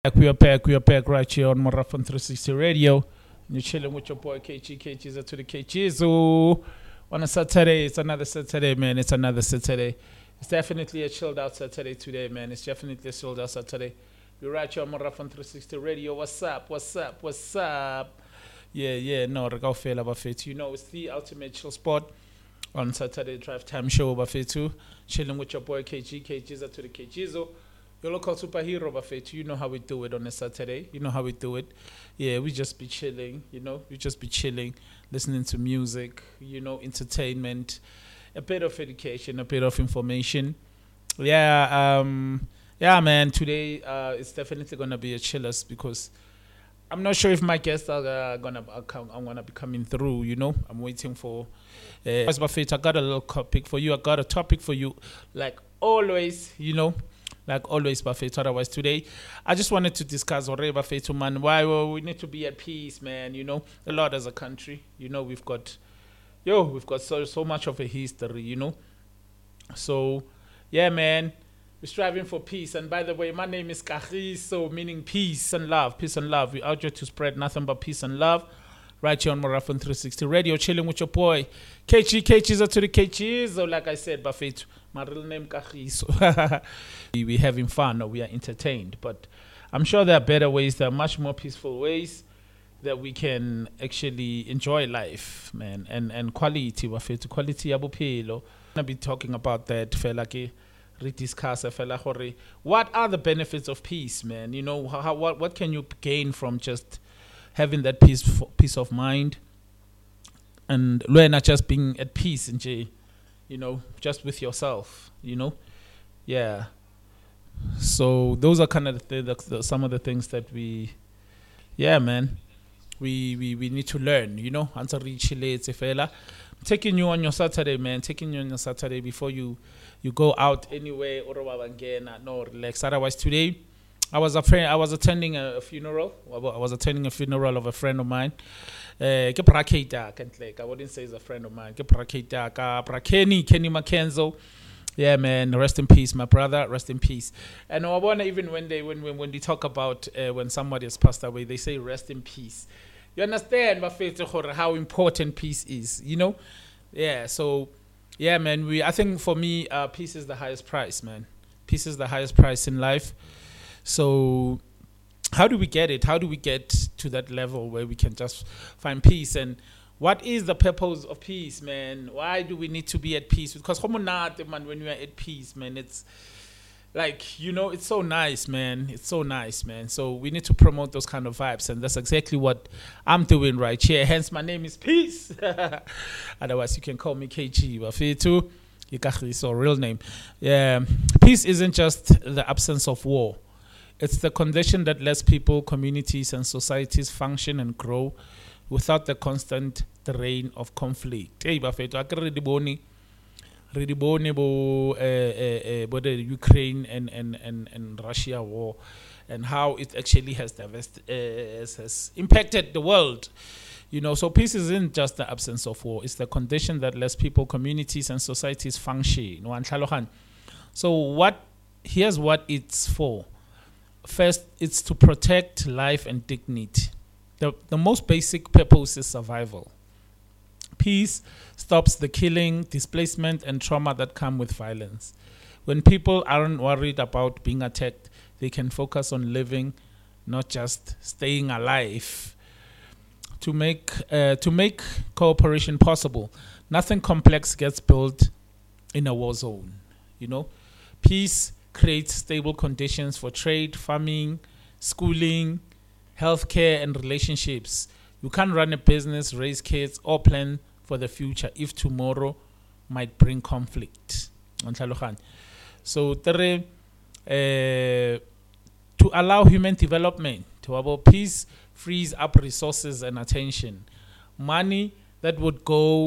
We are back right here on Marathon 360 Radio. You're chilling with your boy KG. KG's to the KG's. On a Saturday, it's another Saturday, man. It's another Saturday. It's definitely a chilled out Saturday today, man. It's definitely a chilled out Saturday. We're right here on Marathon 360 Radio. What's up? What's up? What's up? Yeah. No, Regao Fela Buffet. You know, it's the ultimate chill spot on Saturday Drive Time Show Buffet. Chilling with your boy KG. KG's to the KG's. Your local superhero buffet, you know how we do it on a Saturday. You know how we do it. Yeah, we just be chilling, we just be chilling, listening to music, entertainment, a bit of education, a bit of information. Yeah, man, today it's definitely gonna be a chillers because I'm not sure if my guests are I'm gonna be coming through, I'm waiting for buffet. I got a little topic for you. I got a topic for you, like always, like always, Buffet. Otherwise, today, I just wanted to discuss Buffet, man, why we need to be at peace, man. A lot as a country. We've got so much of a history. So, yeah, man, we're striving for peace. And by the way, my name is Kagiso, meaning peace and love. Peace and love. We're out here to spread nothing but peace and love. Right here on Marathon 360 Radio, chilling with your boy KG's to the KG's. So like I said, Buffet, my real name Kagiso. We're having fun or we are entertained, but I'm sure there are better ways. There are much more peaceful ways that we can actually enjoy life, man, and quality. Buffet, quality abupelo. I'll be talking about that. Fela ke rediscuss. Fela hore. What are the benefits of peace, man? What can you gain from just having that peace of mind, and not just being at peace in J, just with yourself, yeah. So those are kind of some of the things that we need to learn, Answer it's fella. Taking you on your Saturday, man. Taking you on your Saturday before you go out anywhere or no relax. Otherwise today, I was attending a funeral. I was attending a funeral of a friend of mine. I wouldn't say he's a friend of mine. Kenny Mackenzo. Yeah, man. Rest in peace, my brother. Rest in peace. And I want even when they talk about when somebody has passed away, they say rest in peace. You understand, how important peace is, Yeah. So, yeah, man. I think for me, peace is the highest price, man. Peace is the highest price in life. So how do we get it? How do we get to that level where we can just find peace? And what is the purpose of peace, man? Why do we need to be at peace? Because man, when we are at peace, man, it's like, it's so nice, man. It's so nice, man. So we need to promote those kind of vibes. And that's exactly what I'm doing right here. Hence, my name is Peace. Otherwise, you can call me KG. But for you too, so real name. Yeah. Peace isn't just the absence of war. It's the condition that lets people, communities, and societies function and grow without the constant drain of conflict. Hey, Buffett, I can read the the Ukraine and Russia war, and how it actually has has impacted the world. So peace isn't just the absence of war; it's the condition that lets people, communities, and societies function. So here's what it's for. First, it's to protect life and dignity. The most basic purpose is survival. Peace stops the killing, displacement, and trauma that come with violence. When people aren't worried about being attacked, they can focus on living, not just staying alive. To make cooperation possible, nothing complex gets built in a war zone. Peace creates stable conditions for trade, farming, schooling, healthcare, and relationships. You can't run a business, raise kids, or plan for the future if tomorrow might bring conflict. So, to allow human development, peace frees up resources and attention. Money that would go